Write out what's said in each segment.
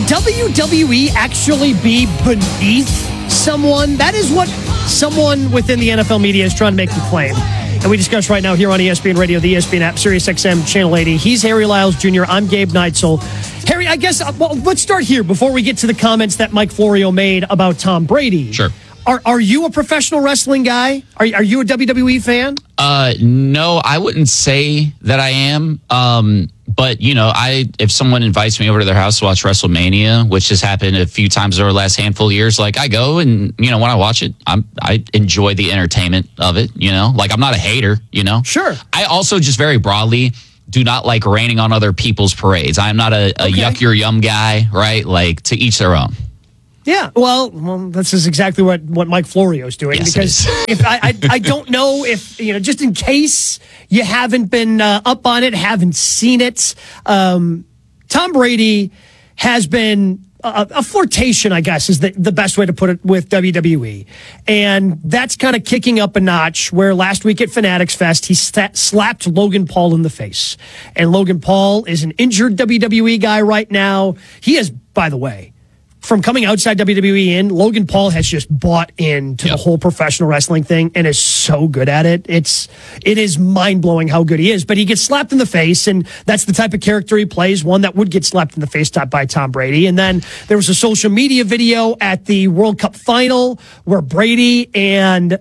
WWE actually be beneath someone? That is what someone within the NFL media is trying to make the claim. And we discuss right now here on ESPN Radio, the ESPN app, SiriusXM Channel 80. He's Harry Lyles Jr. I'm Gabe Neitzel. Harry, I guess, let's start here before we get to the comments that Mike Florio made about Tom Brady. Sure. Are you a professional wrestling guy? Are you a WWE fan? No, I wouldn't say that I am. But if someone invites me over to their house to watch WrestleMania, which has happened a few times over the last handful of years, like I go and when I watch it, I enjoy the entertainment of it. Like I'm not a hater. Sure. I also just very broadly do not like raining on other people's parades. I'm not a yuck your yum guy, right? Like to each their own. Yeah, well, this is exactly what Mike Florio is doing. Yes, because if I don't know if, just in case you haven't been up on it, haven't seen it, Tom Brady has been a flirtation, I guess, is the best way to put it, with WWE. And that's kind of kicking up a notch where last week at Fanatics Fest, he slapped Logan Paul in the face. And Logan Paul is an injured WWE guy right now. He is, by the way, from coming outside WWE in, Logan Paul has just bought into the whole professional wrestling thing and is so good at it. It is mind-blowing how good he is. But he gets slapped in the face, and that's the type of character he plays, one that would get slapped in the face by Tom Brady. And then there was a social media video at the World Cup final where Brady and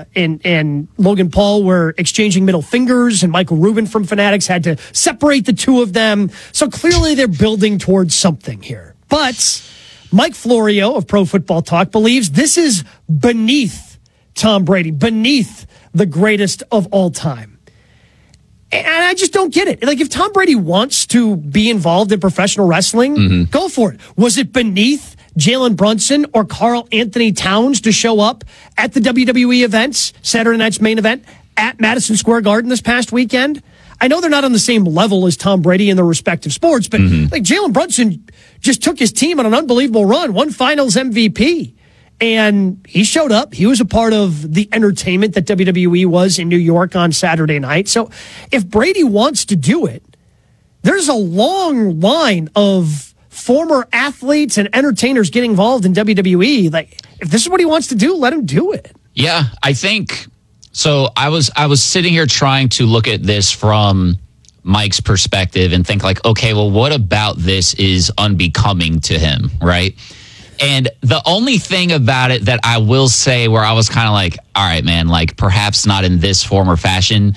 Logan Paul were exchanging middle fingers, and Michael Rubin from Fanatics had to separate the two of them. So clearly they're building towards something here. But Mike Florio of Pro Football Talk believes this is beneath Tom Brady, beneath the greatest of all time. And I just don't get it. Like, if Tom Brady wants to be involved in professional wrestling, go for it. Was it beneath Jalen Brunson or Karl Anthony Towns to show up at the WWE events, Saturday night's main event, at Madison Square Garden this past weekend? I know they're not on the same level as Tom Brady in their respective sports, but like Jalen Brunson just took his team on an unbelievable run, won Finals MVP, and he showed up. He was a part of the entertainment that WWE was in New York on Saturday night. So if Brady wants to do it, there's a long line of former athletes and entertainers getting involved in WWE. Like, if this is what he wants to do, let him do it. Yeah, I think... So I was sitting here trying to look at this from Mike's perspective and think like, okay, well, what about this is unbecoming to him, right? And the only thing about it that I will say where I was kind of like, all right, man, like perhaps not in this form or fashion,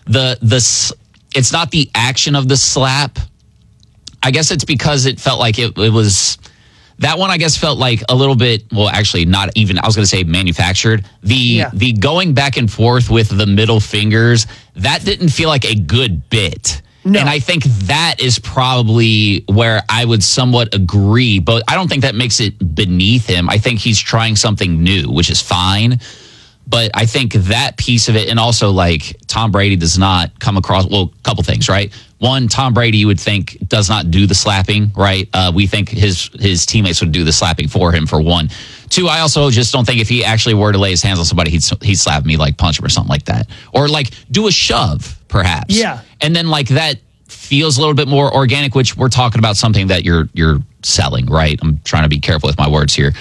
it's not the action of the slap. I guess it's because it felt like it was... That one, I guess, felt like a little bit, well, actually not even, I was going to say manufactured. The going back and forth with the middle fingers, that didn't feel like a good bit. No. And I think that is probably where I would somewhat agree. But I don't think that makes it beneath him. I think he's trying something new, which is fine. But I think that piece of it, and also like Tom Brady does not come across, well, a couple things, right? One, Tom Brady, you would think, does not do the slapping, right? We think his teammates would do the slapping for him, for one. Two, I also just don't think if he actually were to lay his hands on somebody, he'd slap me, like punch him or something like that. Or like do a shove, perhaps. Yeah. And then like that feels a little bit more organic, which we're talking about something that you're selling, right? I'm trying to be careful with my words here.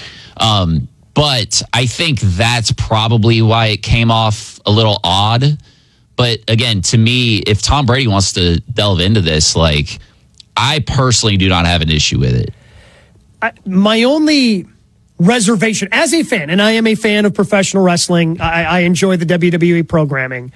But I think that's probably why it came off a little odd. But again, to me, if Tom Brady wants to delve into this, like, I personally do not have an issue with it. My only reservation as a fan, and I am a fan of professional wrestling, I enjoy the WWE programming.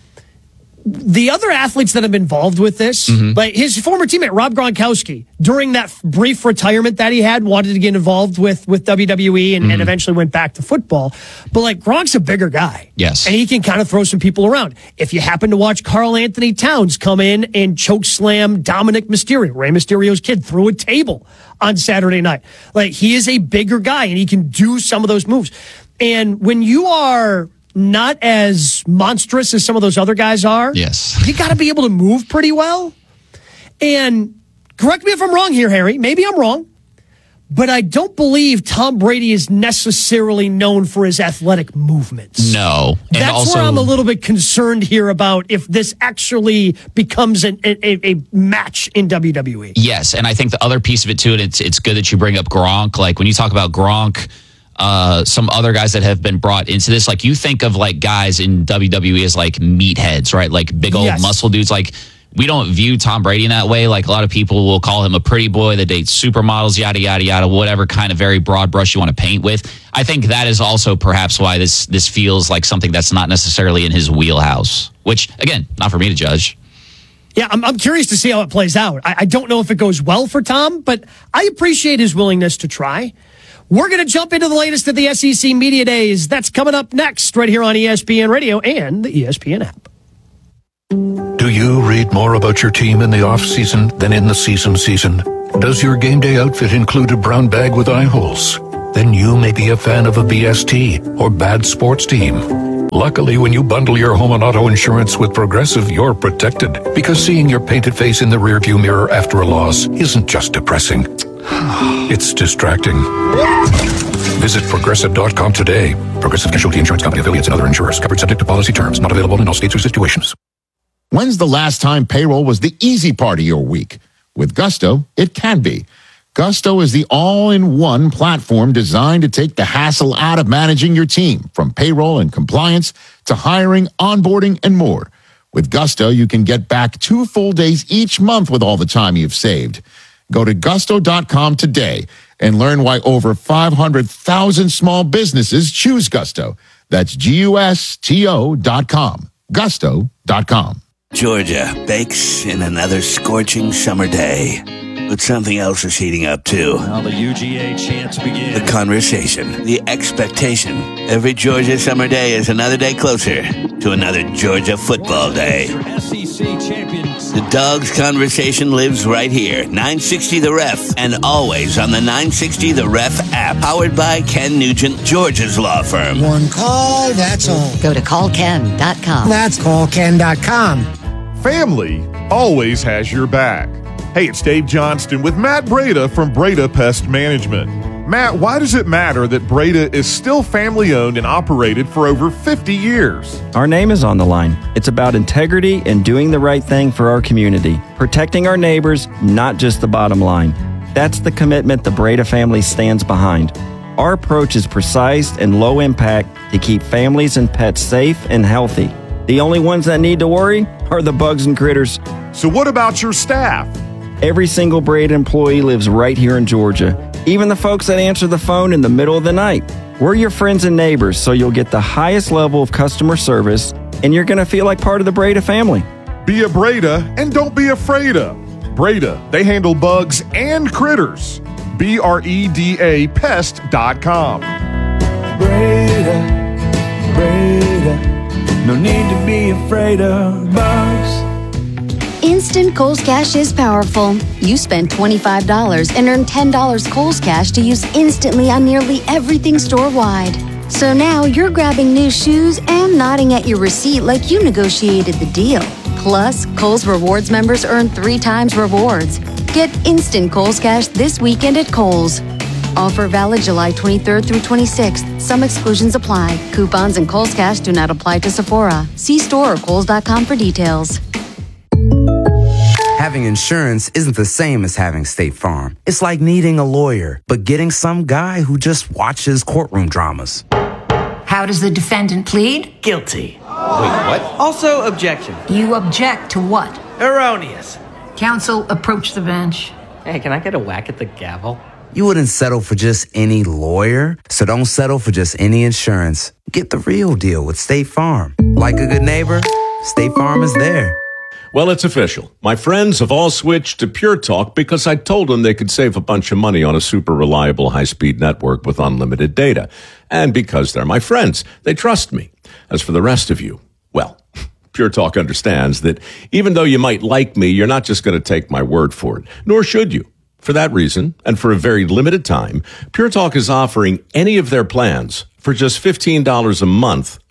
The other athletes that have been involved with this, like his former teammate, Rob Gronkowski, during that brief retirement that he had, wanted to get involved with WWE and eventually went back to football. But like Gronk's a bigger guy. Yes. And he can kind of throw some people around. If you happen to watch Karl Anthony Towns come in and choke slam Dominic Mysterio, Rey Mysterio's kid, through a table on Saturday night. Like, he is a bigger guy and he can do some of those moves. And when you are not as monstrous as some of those other guys are, yes, you got to be able to move pretty well. And correct me if I'm wrong here, Harry. Maybe I'm wrong. but I don't believe Tom Brady is necessarily known for his athletic movements. No. And that's also, where I'm a little bit concerned here about if this actually becomes a match in WWE. Yes, and I think the other piece of it too, and it's good that you bring up Gronk. Like when you talk about Gronk, some other guys that have been brought into this, like you think of like guys in WWE as like meatheads, right? Like big old muscle dudes. Like we don't view Tom Brady in that way. Like a lot of people will call him a pretty boy that dates supermodels, yada, yada, yada, whatever kind of very broad brush you want to paint with. I think that is also perhaps why this feels like something that's not necessarily in his wheelhouse, which, again, not for me to judge. Yeah, I'm curious to see how it plays out. I don't know if it goes well for Tom, but I appreciate his willingness to try. We're going to jump into the latest of the SEC Media Days. That's coming up next right here on ESPN Radio and the ESPN app. Do you read more about your team in the off-season than in the season? Does your game day outfit include a brown bag with eye holes? Then you may be a fan of a BST or bad sports team. Luckily, when you bundle your home and auto insurance with Progressive, you're protected. Because seeing your painted face in the rearview mirror after a loss isn't just depressing. It's distracting. Visit Progressive.com today. Progressive Casualty Insurance Company, affiliates, and other insurers. Covered subject to policy terms. Not available in all states or situations. When's the last time payroll was the easy part of your week? With Gusto, it can be. Gusto is the all-in-one platform designed to take the hassle out of managing your team, from payroll and compliance to hiring, onboarding, and more. With Gusto, you can get back 2 full days each month with all the time you've saved. Go to gusto.com today and learn why over 500,000 small businesses choose Gusto. That's GUSTO.com. Gusto.com. Georgia bakes in another scorching summer day. But something else is heating up, too. Now the UGA chants begin. The conversation, the expectation. Every Georgia summer day is another day closer to another Georgia football day. SEC champions. The Dogs conversation lives right here. 960 The Ref, and always on the 960 The Ref app. Powered by Ken Nugent, Georgia's law firm. One call, that's all. Go to callken.com. That's callken.com. Family always has your back. Hey, it's Dave Johnston with Matt Breda from Breda Pest Management. Matt, why does it matter that Breda is still family-owned and operated for over 50 years? Our name is on the line. It's about integrity and doing the right thing for our community, protecting our neighbors, not just the bottom line. That's the commitment the Breda family stands behind. Our approach is precise and low impact to keep families and pets safe and healthy. The only ones that need to worry are the bugs and critters. So what about your staff? Every single Breda employee lives right here in Georgia, even the folks that answer the phone in the middle of the night. We're your friends and neighbors, so you'll get the highest level of customer service, and you're going to feel like part of the Breda family. Be a Breda and don't be afraid of. Breda, they handle bugs and critters. BREDA pest.com. Breda, no need to be afraid of bugs. Instant Kohl's Cash is powerful. You spend $25 and earn $10 Kohl's Cash to use instantly on nearly everything store-wide. So now you're grabbing new shoes and nodding at your receipt like you negotiated the deal. Plus, Kohl's Rewards members earn 3 times rewards. Get instant Kohl's Cash this weekend at Kohl's. Offer valid July 23rd through 26th. Some exclusions apply. Coupons and Kohl's Cash do not apply to Sephora. See store or Kohl's.com for details. Having insurance isn't the same as having State Farm. It's like needing a lawyer, but getting some guy who just watches courtroom dramas. How does the defendant plead? Guilty. Wait, what? Also, objection. You object to what? Erroneous. Counsel, approach the bench. Hey, can I get a whack at the gavel? You wouldn't settle for just any lawyer, so don't settle for just any insurance. Get the real deal with State Farm. Like a good neighbor, State Farm is there. Well, it's official. My friends have all switched to Pure Talk because I told them they could save a bunch of money on a super reliable high-speed network with unlimited data. And because they're my friends, they trust me. As for the rest of you, well, Pure Talk understands that even though you might like me, you're not just going to take my word for it, nor should you. For that reason, and for a very limited time, Pure Talk is offering any of their plans for just $15 a month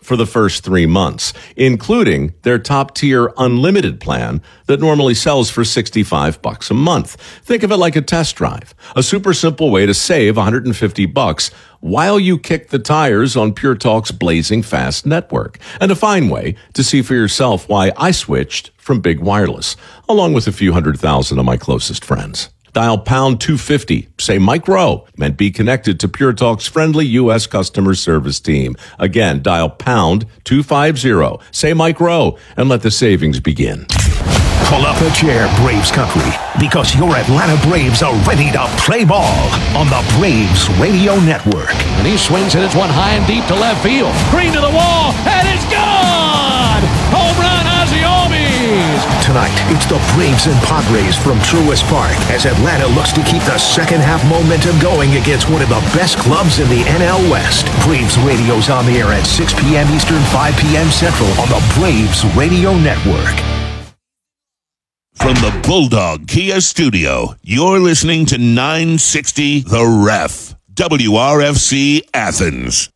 for the first 3 months, including their top-tier unlimited plan that normally sells for $65 a month. Think of it like a test drive, a super simple way to save $150 while you kick the tires on Pure Talk's blazing fast network, and a fine way to see for yourself why I switched from Big Wireless, along with a few 100,000 of my closest friends. Dial pound 250, say Mike Rowe, and be connected to Pure Talk's friendly U.S. customer service team. Again, dial pound 250, say Mike Rowe, and let the savings begin. Pull up a chair, Braves country, because your Atlanta Braves are ready to play ball on the Braves Radio Network. And he swings it. It's one high and deep to left field. Green to the wall, and it's gone! Home run, Ozzie Albies! Tonight, it's the Braves and Padres from Truist Park as Atlanta looks to keep the second half momentum going against one of the best clubs in the NL West. Braves Radio's on the air at 6 p.m. Eastern, 5 p.m. Central on the Braves Radio Network. From the Bulldog Kia Studio, you're listening to 960 The Ref, WRFC Athens.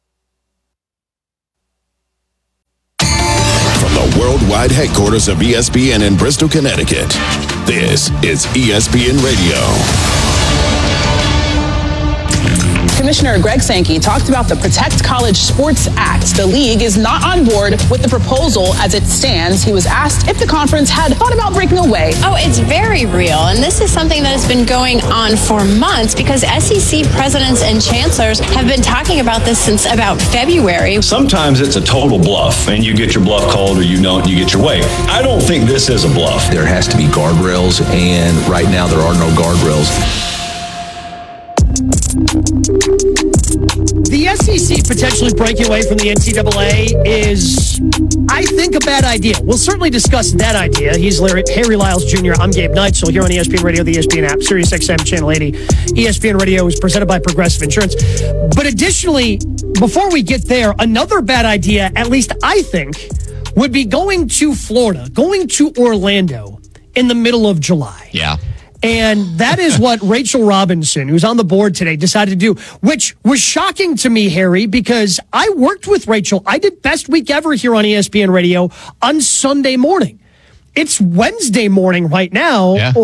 From the worldwide headquarters of ESPN in Bristol, Connecticut, this is ESPN Radio. Commissioner Greg Sankey talked about the Protect College Sports Act. The league is not on board with the proposal as it stands. He was asked if the conference had thought about breaking away. Oh, it's very real. And this is something that has been going on for months because SEC presidents and chancellors have been talking about this since about February. Sometimes it's a total bluff and you get your bluff called or you don't, you get your way. I don't think this is a bluff. There has to be guardrails, and right now there are no guardrails. The SEC potentially breaking away from the NCAA is, I think, a bad idea. We'll certainly discuss that idea. He's Harry Lyles Jr. I'm Gabe Neitzel here on ESPN Radio, the ESPN app, Sirius XM Channel 80. ESPN Radio is presented by Progressive Insurance. But additionally, before we get there, another bad idea, at least I think, would be going to Florida, going to Orlando in the middle of July. Yeah. And that is what Rachel Robinson, who's on the board today, decided to do, which was shocking to me, Harry, because I worked with Rachel. I did Best Week Ever here on ESPN Radio on Sunday morning. It's Wednesday morning right now. Yeah.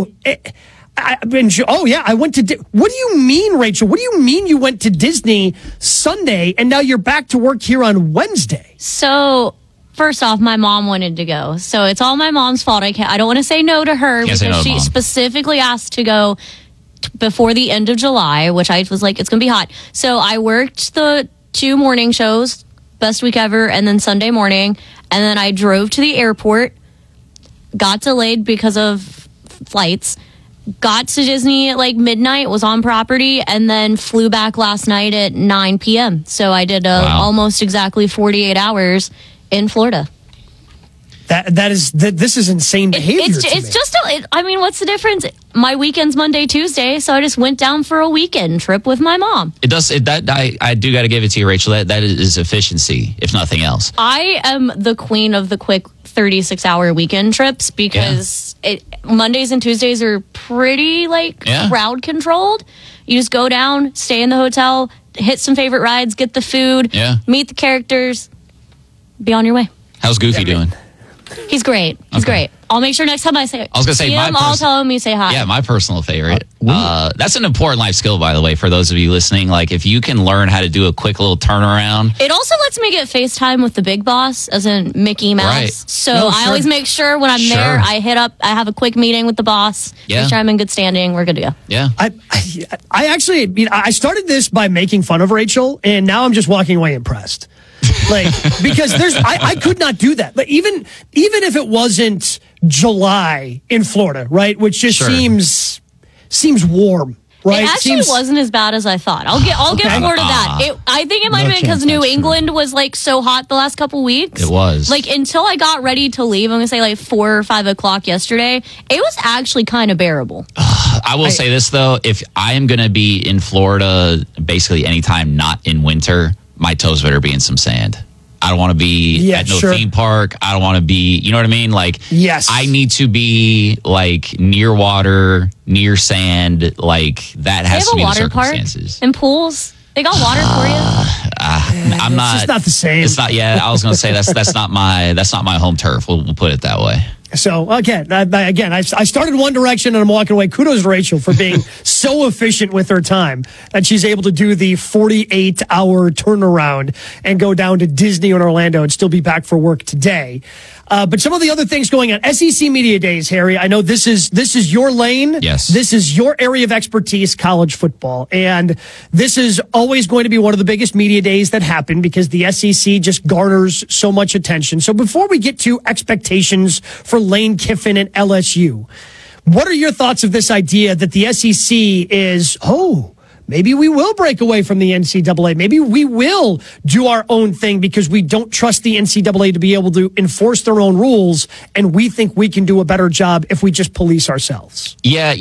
I went to... What do you mean, Rachel? What do you mean you went to Disney Sunday and now you're back to work here on Wednesday? So... First off, my mom wanted to go, so it's all my mom's fault. I don't want to say no to her because she specifically asked to go before the end of July, which I was like, it's going to be hot. So I worked the 2 morning shows, Best Week Ever, and then Sunday morning, and then I drove to the airport, got delayed because of flights, got to Disney at like midnight, was on property, and then flew back last night at 9 p.m. So I did almost exactly 48 hours in Florida. This is insane behavior. It's just I mean, what's the difference? My weekend's Monday, Tuesday, so I just went down for a weekend trip with my mom. I do got to give it to you, Rachel. That is efficiency, if nothing else. I am the queen of the quick 36-hour weekend trips because Mondays and Tuesdays are pretty crowd controlled. You just go down, stay in the hotel, hit some favorite rides, get the food, meet the characters, be on your way. How's Goofy doing? He's great. He's great. I'll make sure next time I was going to say I'll tell him you say hi. Yeah, my personal favorite. That's an important life skill, by the way, for those of you listening. Like, if you can learn how to do a quick little turnaround. It also lets me get FaceTime with the big boss, as in Mickey Mouse. Right. So I always make sure when I'm there, I have a quick meeting with the boss. Yeah. Make sure I'm in good standing. We're good to go. Yeah. I actually, I started this by making fun of Rachel, and now I'm just walking away impressed. Because I could not do that. But even if it wasn't July in Florida, right, which just seems warm, right? It actually wasn't as bad as I thought. I'll give Florida that. I think it might have been because New England was so hot the last couple weeks. It was until I got ready to leave. I'm gonna say 4 or 5 o'clock yesterday. It was actually kind of bearable. I will say this though: if I am gonna be in Florida, basically anytime not in winter, my toes better be in some sand. I don't want to be at no theme park. I don't want to be, you know what I mean? I need to be near water, near sand. That has to be the circumstances. And pools They got water for you. I'm not. It's just not the same. It's not. Yeah, I was going to say that's not my home turf. We'll put it that way. So, again, I started One Direction and I'm walking away. Kudos to Rachel for being so efficient with her time that she's able to do the 48-hour turnaround and go down to Disney in Orlando and still be back for work today. But some of the other things going on. SEC Media Days, Harry, I know this is your lane. Yes. This is your area of expertise, college football. And this is always going to be one of the biggest media days that happen because the SEC just garners so much attention. So before we get to expectations for Lane Kiffin and LSU, what are your thoughts of this idea that the SEC is, maybe we will break away from the NCAA. Maybe we will do our own thing because we don't trust the NCAA to be able to enforce their own rules, and we think we can do a better job if we just police ourselves. Yeah,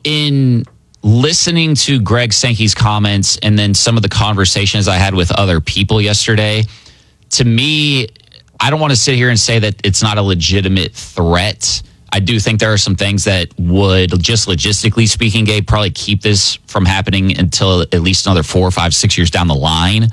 in listening to Greg Sankey's comments and then some of the conversations I had with other people yesterday, to me, I don't want to sit here and say that it's not a legitimate threat. I do think there are some things that would, just logistically speaking, Gabe, probably keep this from happening until at least another 4, 5, 6 years down the line.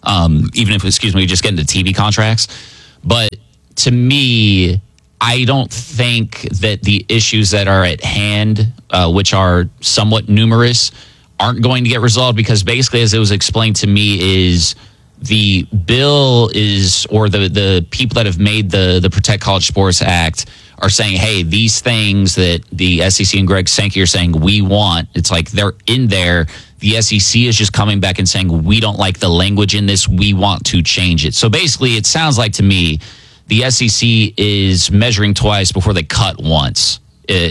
Even if, we just get into TV contracts. But to me, I don't think that the issues that are at hand, which are somewhat numerous, aren't going to get resolved because basically, as it was explained to me, is the bill is, or the people that have made the Protect College Sports Act are saying, hey, these things that the SEC and Greg Sankey are saying we want, it's like they're in there. The SEC is just coming back and saying, we don't like the language in this. We want to change it. So basically, it sounds like to me, the SEC is measuring twice before they cut once.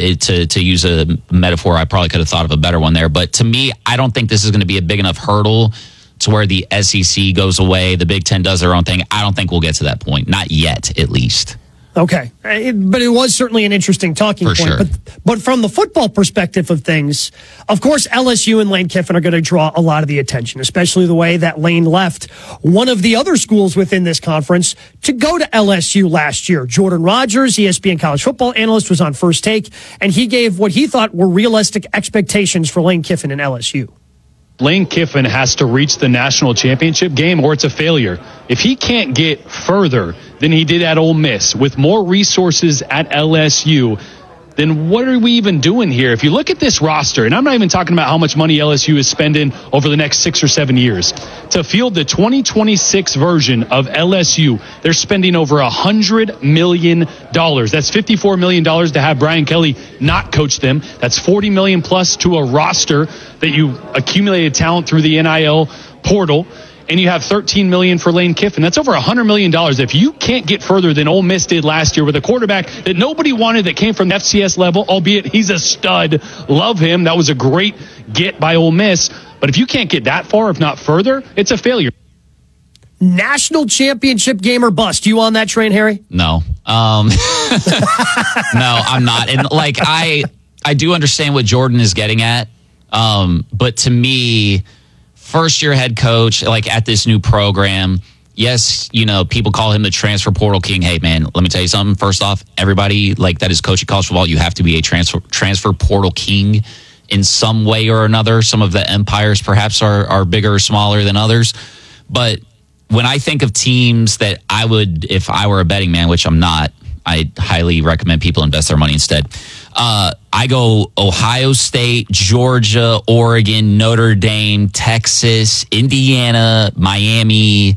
To use a metaphor, I probably could have thought of a better one there. But to me, I don't think this is going to be a big enough hurdle to where the SEC goes away, the Big Ten does their own thing. I don't think we'll get to that point. Not yet, at least. Okay. But it was certainly an interesting talking point. Sure. But from the football perspective of things, of course, LSU and Lane Kiffin are going to draw a lot of the attention, especially the way that Lane left one of the other schools within this conference to go to LSU last year. Jordan Rogers, ESPN college football analyst, was on First Take, and he gave what he thought were realistic expectations for Lane Kiffin and LSU. Lane Kiffin has to reach the national championship game or it's a failure. If he can't get further than he did at Ole Miss with more resources at LSU, then what are we even doing here? If you look at this roster, and I'm not even talking about how much money LSU is spending over the next 6 or 7 years, to field the 2026 version of LSU, they're spending over $100 million. That's $54 million to have Brian Kelly not coach them. That's $40 million plus to a roster that you accumulated talent through the NIL portal. And you have $13 million for Lane Kiffin. That's over $100 million. If you can't get further than Ole Miss did last year with a quarterback that nobody wanted that came from the FCS level, albeit he's a stud, love him. That was a great get by Ole Miss. But if you can't get that far, if not further, it's a failure. National championship game or bust. You on that train, Harry? No. No, I'm not. And I do understand what Jordan is getting at. But to me, first-year head coach, at this new program, yes, people call him the transfer portal king. Hey, man, let me tell you something. First off, everybody that is coaching college football, you have to be a transfer portal king in some way or another. Some of the empires perhaps are bigger or smaller than others. But when I think of teams that I would, if I were a betting man, which I'm not, I highly recommend people invest their money instead. I go Ohio State, Georgia, Oregon, Notre Dame, Texas, Indiana, Miami,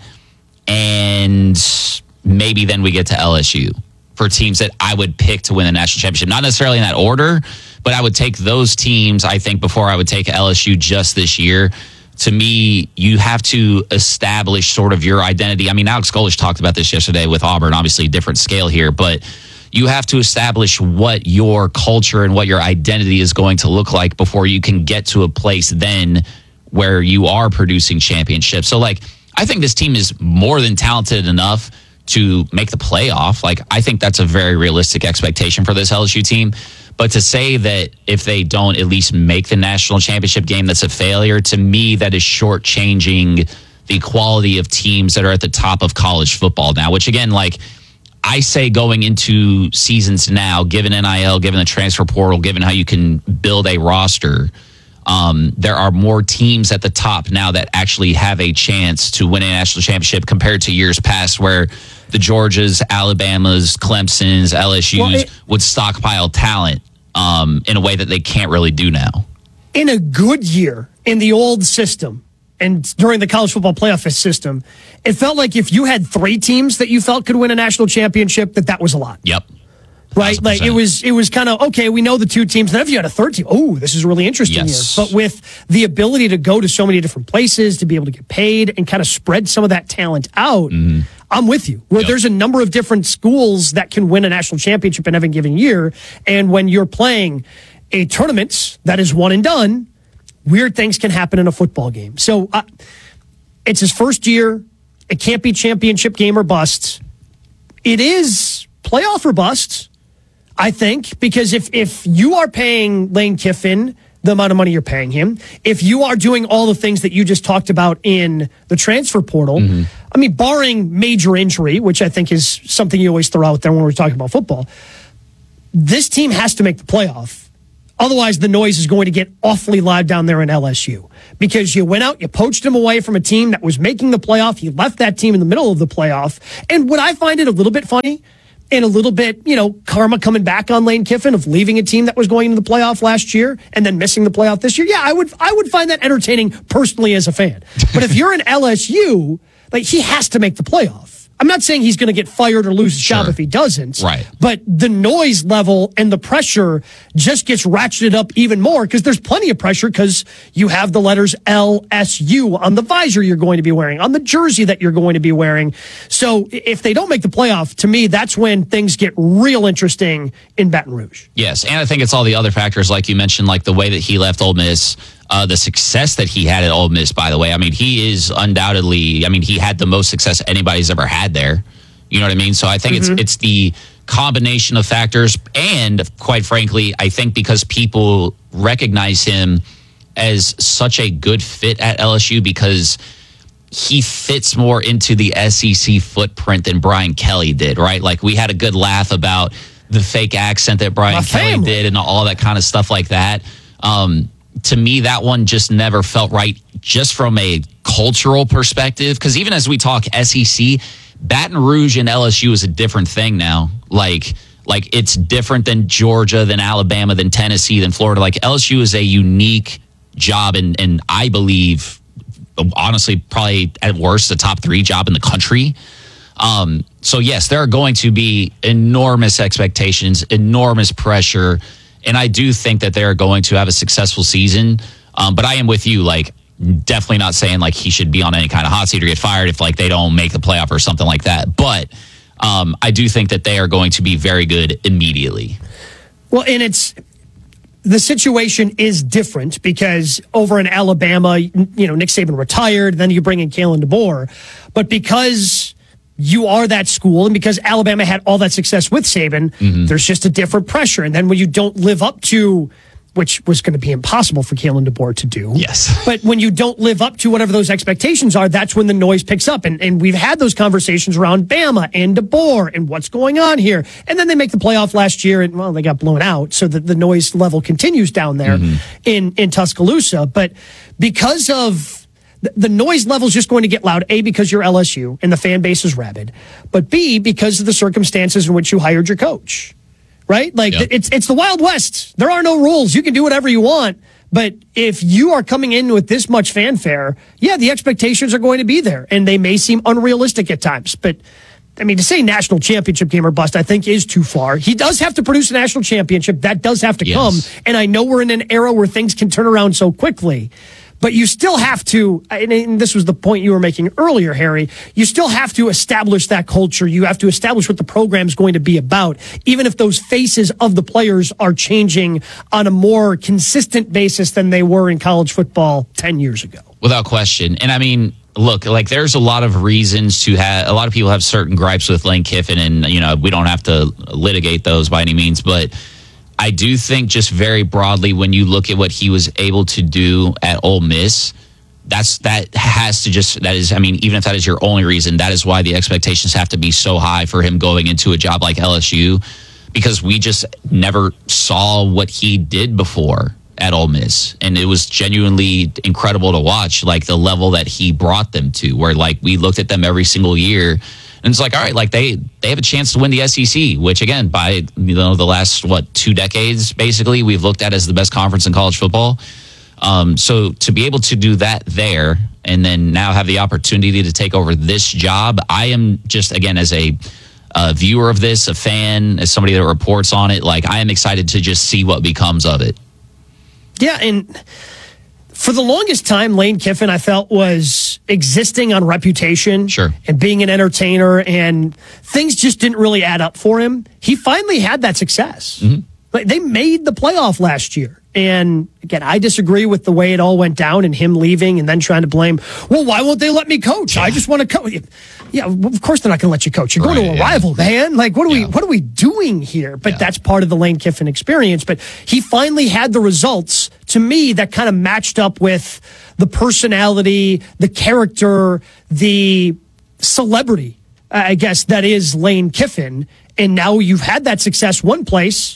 and maybe then we get to LSU for teams that I would pick to win the national championship. Not necessarily in that order, but I would take those teams, I think, before I would take LSU just this year. To me, you have to establish sort of your identity. I mean, Alex Golesh talked about this yesterday with Auburn, obviously different scale here, but you have to establish what your culture and what your identity is going to look like before you can get to a place then where you are producing championships. So, I think this team is more than talented enough to make the playoff. I think that's a very realistic expectation for this LSU team. But to say that if they don't at least make the national championship game, that's a failure, to me, that is shortchanging the quality of teams that are at the top of college football now, which again, I say going into seasons now, given NIL, given the transfer portal, given how you can build a roster, There are more teams at the top now that actually have a chance to win a national championship compared to years past where the Georgias, Alabamas, Clemsons, LSUs would stockpile talent in a way that they can't really do now. In a good year in the old system and during the college football playoff system, it felt like if you had 3 teams that you felt could win a national championship, that was a lot. Yep. Right? 100%. Like it was kind of, okay, we know the 2 teams. Then if you had a 3rd team, this is a really interesting year. But with the ability to go to so many different places, to be able to get paid and kind of spread some of that talent out, I'm with you. Where there's a number of different schools that can win a national championship in every given year. And when you're playing a tournament that is one and done, weird things can happen in a football game. So it's his first year. It can't be championship game or bust. It is playoff or bust, I think, because if you are paying Lane Kiffin the amount of money you're paying him, if you are doing all the things that you just talked about in the transfer portal, I mean, barring major injury, which I think is something you always throw out there when we're talking about football, this team has to make the playoff. Otherwise, the noise is going to get awfully loud down there in LSU because you went out, you poached him away from a team that was making the playoff. He left that team in the middle of the playoff. And would I find it a little bit funny and a little bit, karma coming back on Lane Kiffin of leaving a team that was going into the playoff last year and then missing the playoff this year? Yeah, I would find that entertaining personally as a fan. But if you're in LSU, he has to make the playoff. I'm not saying he's going to get fired or lose his job if he doesn't. Right. But the noise level and the pressure just gets ratcheted up even more because there's plenty of pressure because you have the letters LSU on the visor you're going to be wearing, on the jersey that you're going to be wearing. So if they don't make the playoff, to me, that's when things get real interesting in Baton Rouge. Yes, and I think it's all the other factors like you mentioned, like the way that he left Ole Miss. The success that he had at Ole Miss, by the way. I mean, he is undoubtedly, he had the most success anybody's ever had there. You know what I mean? So I think it's the combination of factors. And quite frankly, I think because people recognize him as such a good fit at LSU because he fits more into the SEC footprint than Brian Kelly did, right? Like we had a good laugh about the fake accent that Brian Kelly did and all that kind of stuff like that. To me, that one just never felt right just from a cultural perspective. Because even as we talk SEC, Baton Rouge and LSU is a different thing now. Like it's different than Georgia, than Alabama, than Tennessee, than Florida. Like LSU is a unique job and I believe, honestly, probably at worst, the top 3 job in the country. So yes, there are going to be enormous expectations, enormous pressure. And I do think that they're going to have a successful season. But I am with you, definitely not saying he should be on any kind of hot seat or get fired if they don't make the playoff or something like that. But I do think that they are going to be very good immediately. Well, and the situation is different because over in Alabama, Nick Saban retired, then you bring in Kalen DeBoer. But because you are that school, and because Alabama had all that success with Saban, there's just a different pressure. And then when you don't live up to, which was going to be impossible for Kalen DeBoer to do. Yes. But when you don't live up to whatever those expectations are, that's when the noise picks up. And we've had those conversations around Bama and DeBoer and what's going on here. And then they make the playoff last year and, they got blown out. So the noise level continues down there in Tuscaloosa. But because of the noise level is just going to get loud, A, because you're LSU and the fan base is rabid, but B, because of the circumstances in which you hired your coach, right? It's the Wild West. There are no rules. You can do whatever you want. But if you are coming in with this much fanfare, the expectations are going to be there and they may seem unrealistic at times. But to say national championship game or bust, I think is too far. He does have to produce a national championship. That does have to come. And I know we're in an era where things can turn around so quickly. But you still have to, and this was the point you were making earlier, Harry, you still have to establish that culture. You have to establish what the program's going to be about, even if those faces of the players are changing on a more consistent basis than they were in college football 10 years ago. Without question. And look, there's a lot of reasons to have, a lot of people have certain gripes with Lane Kiffin, and, we don't have to litigate those by any means, but I do think just very broadly, when you look at what he was able to do at Ole Miss, even if that is your only reason, that is why the expectations have to be so high for him going into a job like LSU, because we just never saw what he did before at Ole Miss, and it was genuinely incredible to watch, like the level that he brought them to, where like we looked at them every single year, and it's like, all right, like they have a chance to win the SEC, which again, by the last 2 decades, basically, we've looked at as the best conference in college football. So to be able to do that there, and then now have the opportunity to take over this job, I am just, again, as a viewer of this, a fan, as somebody that reports on it, like I am excited to just see what becomes of it. Yeah, and for the longest time, Lane Kiffin, I felt, was existing on reputation and being an entertainer, and things just didn't really add up for him. He finally had that success. Like, they made the playoff last year. And again, I disagree with the way it all went down and him leaving and then trying to blame, well, why won't they let me coach? I just want to coach. Yeah, of course they're not going to let you coach. You're going to a rival, man. Like, what are we doing here? But that's part of the Lane Kiffin experience. But he finally had the results, to me, that kind of matched up with the personality, the character, the celebrity, I guess, that is Lane Kiffin. And now you've had that success one place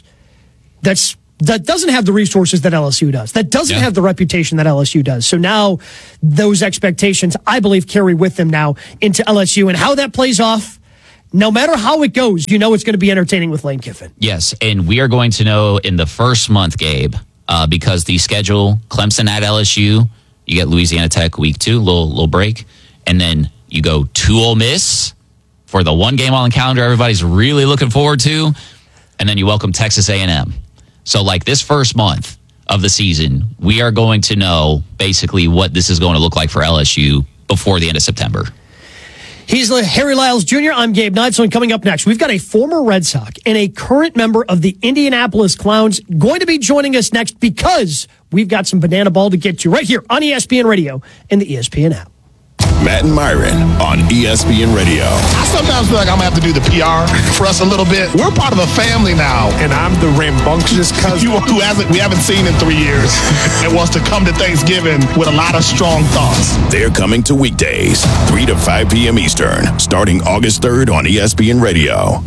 that doesn't have the resources that LSU does, that doesn't have the reputation that LSU does. So now those expectations, I believe, carry with them now into LSU, and how that plays off, no matter how it goes, it's going to be entertaining with Lane Kiffin. Yes, and we are going to know in the first month, Gabe, because the schedule, Clemson at LSU, you get Louisiana Tech week 2, little break, and then you go to Ole Miss for the one game on the calendar everybody's really looking forward to, and then you welcome Texas A&M. So, like, this first month of the season, we are going to know basically what this is going to look like for LSU before the end of September. He's Harry Lyles Jr. I'm Gabe Neitzel, and coming up next, we've got a former Red Sox and a current member of the Indianapolis Clowns going to be joining us next, because we've got some banana ball to get to right here on ESPN Radio and the ESPN app. Matt and Myron on ESPN Radio. I sometimes feel like I'm going to have to do the PR for us a little bit. We're part of a family now. And I'm the rambunctious cousin we haven't seen in 3 years and wants to come to Thanksgiving with a lot of strong thoughts. They're coming to weekdays, 3 to 5 p.m. Eastern, starting August 3rd on ESPN Radio.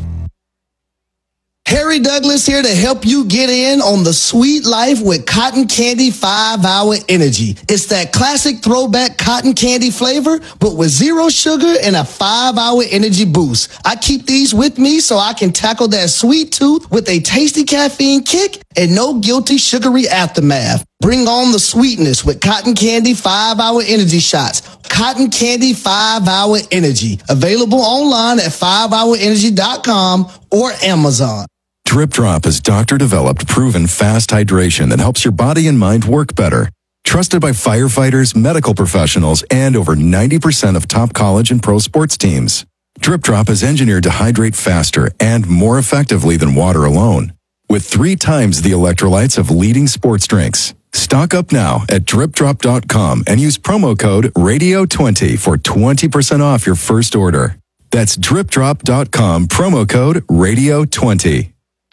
Harry Douglas here to help you get in on the sweet life with Cotton Candy 5-Hour Energy. It's that classic throwback cotton candy flavor, but with 0 sugar and a 5-hour energy boost. I keep these with me so I can tackle that sweet tooth with a tasty caffeine kick and no guilty sugary aftermath. Bring on the sweetness with Cotton Candy 5-Hour Energy Shots. Cotton Candy 5-Hour Energy. Available online at 5hourenergy.com or Amazon. Drip Drop is doctor-developed, proven fast hydration that helps your body and mind work better. Trusted by firefighters, medical professionals, and over 90% of top college and pro sports teams. Drip Drop is engineered to hydrate faster and more effectively than water alone, with 3 times the electrolytes of leading sports drinks. Stock up now at dripdrop.com and use promo code RADIO20 for 20% off your first order. That's dripdrop.com, promo code RADIO20.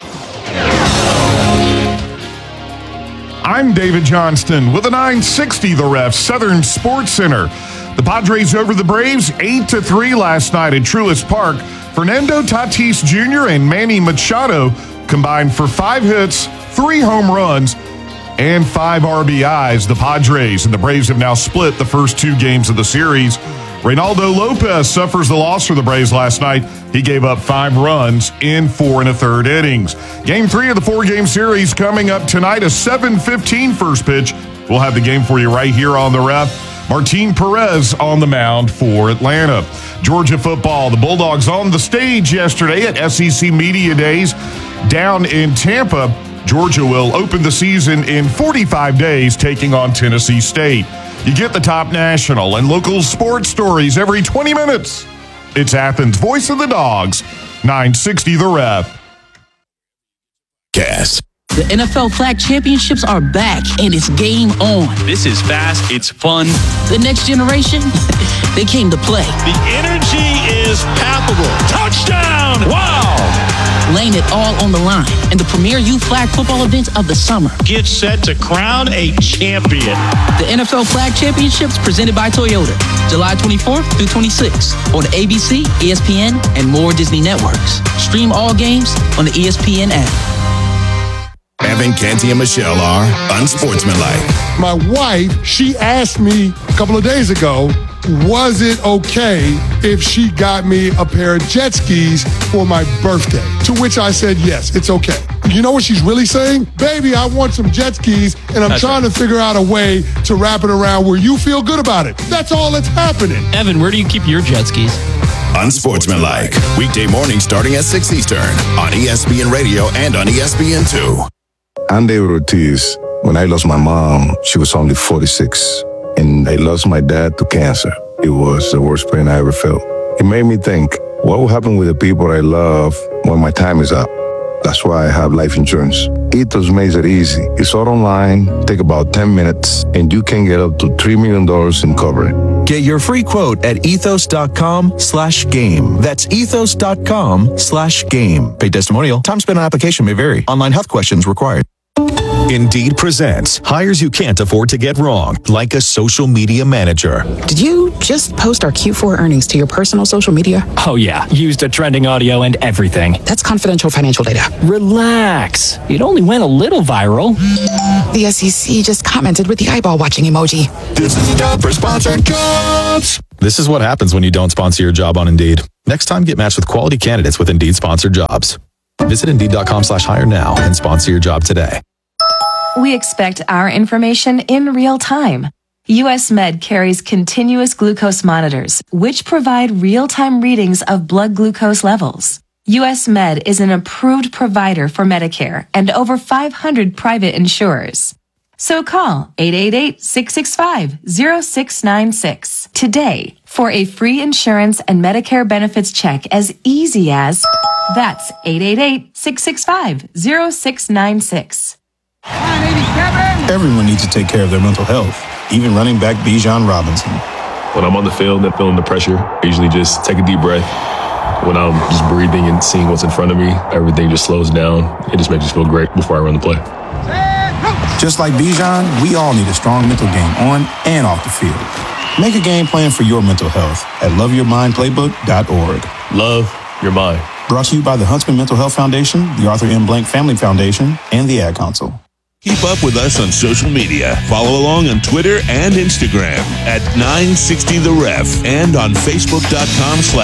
I'm David Johnston with a 960 The Ref Southern Sports Center. The Padres over the Braves 8-3 last night at Truist Park. Fernando Tatis Jr. and Manny Machado combined for 5 hits, 3 home runs, and 5 RBIs. The Padres and the Braves have now split the first 2 games of the series. Reynaldo Lopez suffers the loss for the Braves last night. He gave up 5 runs in 4 1/3 innings. Game 3 of the 4-game series coming up tonight, a 7:15 first pitch. We'll have the game for you right here on the Ref. Martin Perez on the mound for Atlanta. Georgia football, the Bulldogs on the stage yesterday at SEC Media Days down in Tampa. Georgia will open the season in 45 days, taking on Tennessee State. You get the top national and local sports stories every 20 minutes. It's Athens' Voice of the Dogs, 960 The Ref. Cast. The NFL Flag Championships are back, and it's game on. This is fast. It's fun. The next generation, they came to play. The energy is palpable. Touchdown! Wow! Laying it all on the line in the premier youth flag football event of the summer. Get set to crown a champion. The NFL Flag Championships presented by Toyota, July 24th through 26th on ABC, ESPN, and more Disney networks. Stream all games on the ESPN app. Kevin, Canty, and Michelle are unsportsmanlike. My wife, she asked me a couple of days ago, was it okay if she got me a pair of jet skis for my birthday? To which I said, yes, it's okay. You know what she's really saying? Baby, I want some jet skis, and I'm trying to figure out a way to wrap it around where you feel good about it. That's all that's happening. Evan, where do you keep your jet skis? Unsportsmanlike. Weekday morning starting at 6 Eastern on ESPN Radio and on ESPN2. I'm David Ortiz. When I lost my mom, she was only 46. And I lost my dad to cancer. It was the worst pain I ever felt. It made me think, what will happen with the people I love when my time is up? That's why I have life insurance. Ethos makes it easy. It's all online, take about 10 minutes, and you can get up to $3 million in coverage. Get your free quote at ethos.com/game. That's ethos.com/game. Paid testimonial. Time spent on application may vary. Online health questions required. Indeed presents hires you can't afford to get wrong, like a social media manager. Did you just post our Q4 earnings to your personal social media? Oh, yeah. Used a trending audio and everything. That's confidential financial data. Relax. It only went a little viral. The SEC just commented with the eyeball watching emoji. This is job for sponsored jobs. This is what happens when you don't sponsor your job on Indeed. Next time, get matched with quality candidates with Indeed sponsored jobs. Visit Indeed.com/hire now and sponsor your job today. We expect our information in real time. US Med carries continuous glucose monitors, which provide real-time readings of blood glucose levels. US Med is an approved provider for Medicare and over 500 private insurers. So call 888-665-0696 today for a free insurance and Medicare benefits check as easy as, that's 888-665-0696. Everyone needs to take care of their mental health, even running back Bijan Robinson. When I'm on the field and feeling the pressure, I usually just take a deep breath. When I'm just breathing and seeing what's in front of me, everything just slows down. It just makes me feel great before I run the play. Just like Bijan, we all need a strong mental game on and off the field. Make a game plan for your mental health at loveyourmindplaybook.org. Love your mind. Brought to you by the Huntsman Mental Health Foundation, the Arthur M. Blank Family Foundation, and the Ad Council. Keep up with us on social media. Follow along on Twitter and Instagram at 960 The Ref and on Facebook.com/.